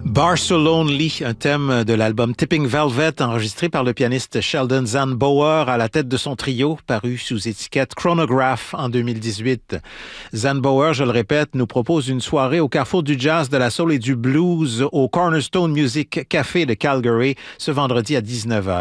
Barcelonely, un thème de l'album Tipping Velvet, enregistré par le pianiste Sheldon Zanbauer à la tête de son trio, paru sous étiquette Chronograph en 2018. Zanbauer, je le répète, nous propose une soirée au carrefour du jazz, de la soul et du blues au Cornerstone Music Café de Calgary ce vendredi à 19h.